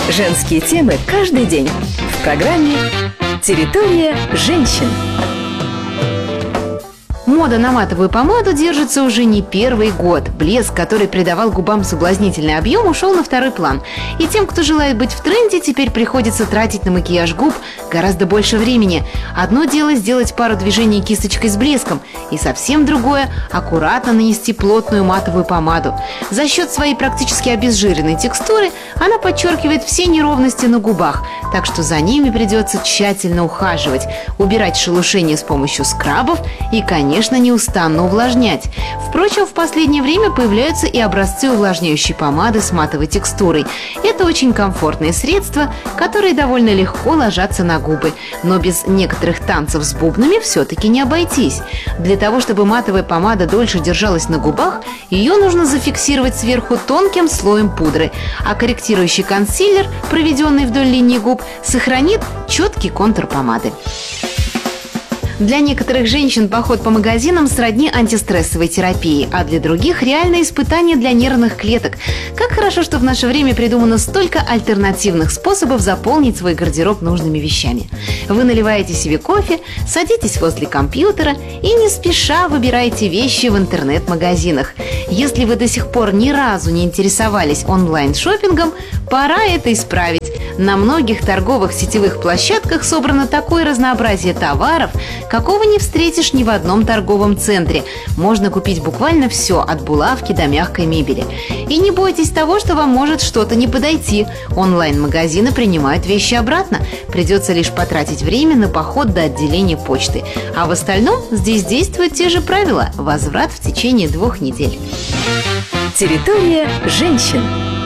Женские темы каждый день в программе «Территория женщин». Мода на матовую помаду держится уже не первый год. Блеск, который придавал губам соблазнительный объем, ушел на второй план. И тем, кто желает быть в тренде, теперь приходится тратить на макияж губ гораздо больше времени. Одно дело сделать пару движений кисточкой с блеском, и совсем другое – аккуратно нанести плотную матовую помаду. За счет своей практически обезжиренной текстуры она подчеркивает все неровности на губах, так что за ними придется тщательно ухаживать, убирать шелушение с помощью скрабов и, конечно, неустанно увлажнять. Впрочем, в последнее время появляются и образцы увлажняющей помады с матовой текстурой. Это очень комфортные средства, которые довольно легко ложатся на губы. Но без некоторых танцев с бубнами все-таки не обойтись. Для того, чтобы матовая помада дольше держалась на губах, ее нужно зафиксировать сверху тонким слоем пудры, а корректирующий консилер, проведенный вдоль линии губ, сохранит четкий контур помады. Для некоторых женщин поход по магазинам сродни антистрессовой терапии, а для других – реальное испытание для нервных клеток. Как хорошо, что в наше время придумано столько альтернативных способов заполнить свой гардероб нужными вещами. Вы наливаете себе кофе, садитесь возле компьютера и не спеша выбираете вещи в интернет-магазинах. Если вы до сих пор ни разу не интересовались онлайн-шоппингом, пора это исправить. На многих торговых сетевых площадках собрано такое разнообразие товаров, какого не встретишь ни в одном торговом центре. Можно купить буквально все, от булавки до мягкой мебели. И не бойтесь того, что вам может что-то не подойти. Онлайн-магазины принимают вещи обратно. Придется лишь потратить время на поход до отделения почты. А в остальном здесь действуют те же правила – возврат в течение 2 недель. Территория женщин.